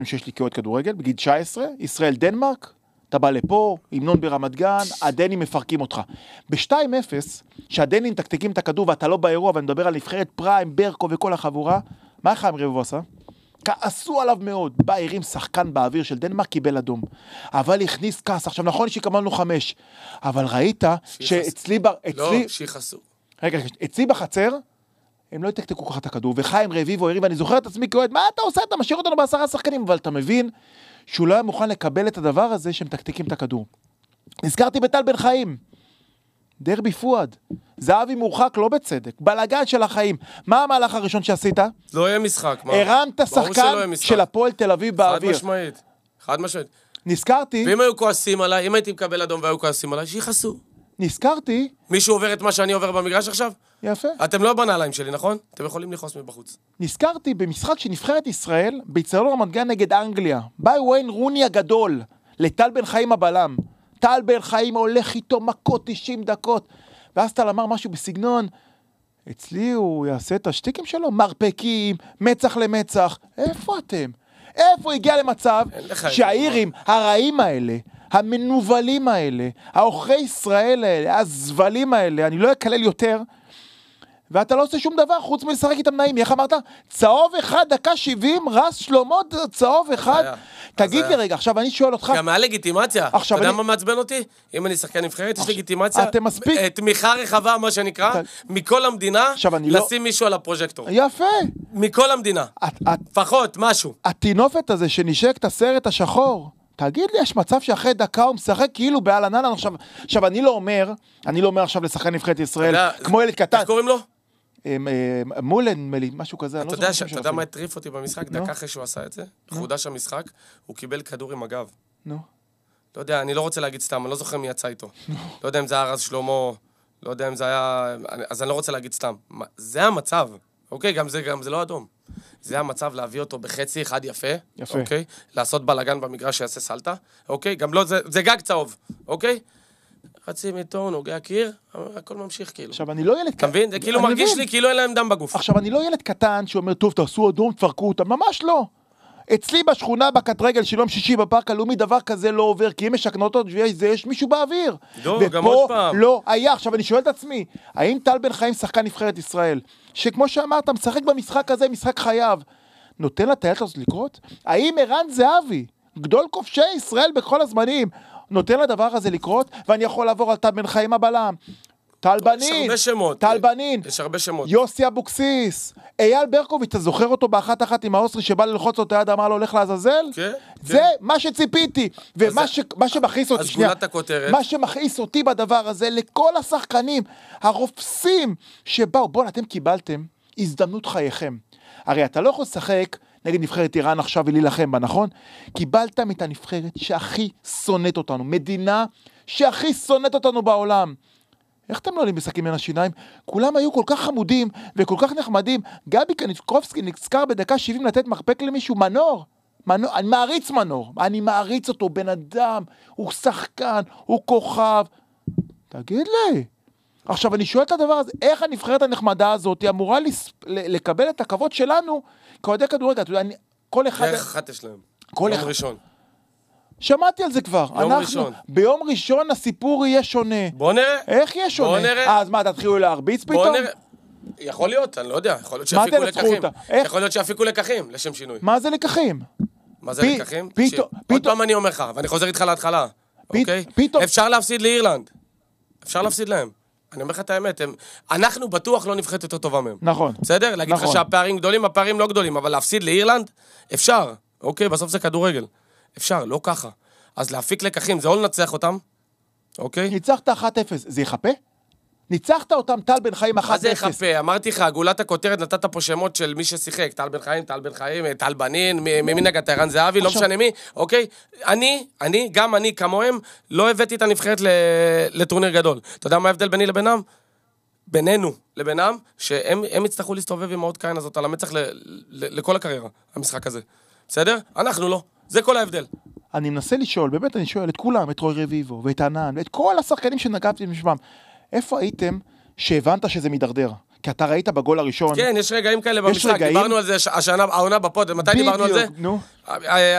שיש לי כאוהד כדורגל, בגיל 19, ישראל דנמרק, אתה בא לפה, המנון ברמת גן, הדנים מפרקים אותך. ב-2-0, שהדנים תקתקים את הכדור ואתה לא באירוע, ואני מדבר על נבחרת פריים, ברקו וכל החבורה, מה חיים רביבו עשה? כעסו עליו מאוד, בא הרים שחקן באוויר של דנמרק, קיבל אדום. אבל הכניס כעס, עכשיו נכון שיקבלנו 5, אבל ראית שאצלי... לא, שיחסו. רגע, אצלי בחצר, הם לא יתקתקו ככה את הכדור, וחיים רביבו הרים, ואני זוכר את עצמי כאוהד, מה אתה עושה? אתה משאיר אותנו ב10 שחקנים, אבל אתה מבין שהוא לא היה מוכן לקבל את הדבר הזה שהם תקתקים את הכדור. נזכרתי בטל בן חיים, דרבי פואד, זהבי מורחק לא בצדק, בלגן של החיים. מה המהלך הראשון שעשית? לא יהיה משחק. הרמת שחקן של הפועל תל אביב באוויר. חד משמעית. נזכרתי... ואם היו כועסים עליי, אם הייתי מקבל אדום והיו כועסים עליי, שיחסו. נזכרתי... מישהו עובר את מה שאני עובר במגרש עכשיו? יפה. אתם לא בנעליים שלי, נכון? אתם יכולים לחוס מבחוץ. נזכרתי במשחק שנבחרת ישראל, באצטדיון רמת גן נגד אנגליה. בא וויין רוני הגדול, לטל בן חיים הבלם. טל בן חיים הולך איתו מכות 90 דקות. ואז טל אמר משהו בסגנון, אצלי הוא יעשה את השטיקים שלו, מרפקים, מצח למצח. איפה אתם? איפה הגיע למצב שהאירים הרעים האלה, המנובלים האלה, האוכרי ישראל האלה, הזבלים האלה, אני לא אקלל יותר, ואתה לא עושה שום דבר חוץ מלשחק איתם נעים. איך אמרת? צהוב אחד, דקה 70, רס שלומות, צהוב אחד. תגיד לי רגע, עכשיו אני שואל אותך... גם מה לגיטימציה? אתה יודע מה מעצבן אותי? אם אני שחקן נבחרת, יש לגיטימציה. אתם מספיק... תמיכה רחבה, מה שנקרא, מכל המדינה, לשים מישהו על הפרוז'קטור. יפה. מכל המדינה. לפחות, משהו. התינופת הזה שנשק את הסרט השחור, תגיד לי, יש מצב שאחרי דקה הוא משחק כאילו בעל ענן. עכשיו, אני לא אומר עכשיו לשחקן נבחרת ישראל, כמו ילד קטן. איך קוראים לו? מולן, משהו כזה. אתה יודע מה הטריף אותי במשחק? דקה אחרי שהוא עשה את זה, חודש המשחק, הוא קיבל כדור עם הגב. לא יודע, אני לא רוצה להגיד סתם, אני לא זוכר מי יצא איתו. לא יודע אם זה היה רז שלמה, לא יודע אם זה היה... אז אני לא רוצה להגיד סתם. זה המצב, אוקיי? גם זה לא אדום. זה המצב להביא אותו בחצי אחד יפה, אוקיי? לעשות בלגן במגרש שיעשה סלטה, אוקיי? גם לא, זה גג צהוב, אוקיי? חצי מיתון, נוגע קיר, הכל ממשיך כאילו. עכשיו, אני לא ילד קטן. אתה מבין? זה כאילו מרגיש לי כאילו אין להם דם בגוף. עכשיו, אני לא ילד קטן שאומר, טוב, תעשו אדום, תפרקו אותם. ממש לא. אצלי בשכונה, בקט רגל של יום שישי בפארק הלאומי, דבר כזה לא עובר, כי אם משכנות אותו, יש מישהו באוויר. לא, גם עוד פעם. לא, היה. עכשיו, אני שואל את עצמי, האם טל בן חיים שחקן נבחרת ישראל, שכמו שאמרת, משחק במשחק הזה, משחק חייו, נותן לטיילת הזאת לקרות? האם ערן זהבי, גדול כובשי ישראל בכל הזמנים, נותן לדבר הזה לקרות, ואני יכול לעבור על טל בן חיים הבלם, טל בנין, יש הרבה שמות, יוסי אבוקסיס, אייל ברקוביץ', אתה זוכר אותו באחת אחת עם האוסטרי שבא ללחוץ אותו יד, אמר לו הולך לעזאזל? זה מה שציפיתי, ומה שמכעיס אותי, מה שמכעיס אותי בדבר הזה, לכל השחקנים הרופסים שבאו, בואו, אתם קיבלתם הזדמנות חייכם, הרי אתה לא יכול לשחק נגד נבחרת איראן עכשיו ולהילחם בה, נכון? קיבלתם את הנבחרת שהכי שונאת אותנו, מדינה שהכי שונאת אותנו בעולם. איך אתם לא עולים משחקים בין השיניים? כולם היו כל כך חמודים וכל כך נחמדים. גבי קניקובסקי נזכר בדקה 70 לתת מחפק למישהו, מנור, אני מעריץ מנור, אני מעריץ אותו, בן אדם, הוא שחקן, הוא כוכב. תגיד לי. עכשיו אני שואל את הדבר הזה, איך הנבחרת הנחמדה הזאת היא אמורה לקבל את הכבוד שלנו כאוהדי כדורגל? אתה יודע, כל אחד... איך אחת יש להם? יום ראשון. שמעתי על זה כבר. יום ראשון. ביום ראשון הסיפור יהיה שונה. בוא נראה. איך יהיה שונה? בוא נראה. אז מה, תתחילו להרביץ פתאום? בוא נראה. יכול להיות, אני לא יודע. יכול להיות שיפיקו לקחים. יכול להיות שיפיקו לקחים, לשם שינוי. מה זה לקחים? מה זה לקחים? עוד פעם אני אומר לך, ואני חוזר איתך להתחלה. אוקיי? אפשר להפסיד לאירלנד. אפשר להפסיד להם. אני אומר לך את האמת, אנחנו בטוח לא נבחרת יותר טובה מהם. נכון. בסדר? להגיד לך שהפערים גדולים, הפערים לא גדולים, אבל להפסיד לאירלנד, אפשר. אוקיי? בסוף זה כדורגל. אפשר, לא ככה. אז להפיק לקחים, זה או לנצח אותם, אוקיי? ניצחת 1-0, זה יחפה? ניצחת אותם טל בן חיים 1-0. מה זה יחפה? אמרתי לך, גולת הכותרת, נתת פה שמות של מי ששיחק, טל בן חיים, טל בנין, ממי נגד ערן זהבי, לא משנה מי, אוקיי? גם אני כמוהם, לא הבאתי את הנבחרת לטורניר גדול. אתה יודע מה ההבדל ביני לבינם? בינינו לבינם, שהם יצטרכו להסתובב עם העוד קין הזאת על המצח לכל הקריירה, המשחק הזה. בסדר? אנחנו לא. זה כל ההבדל. אני מנסה לשאול, באמת אני שואל את כולם, את רוי רביבו ואת ענן, ואת כל השחקנים שנגעתי בשמם. איפה הייתם שהבנת שזה מדרדר? כי אתה ראית בגול הראשון. כן, יש רגעים כאלה במשחק, דיברנו על זה השנה, העונה בפוד, מתי דיברנו על זה? נו.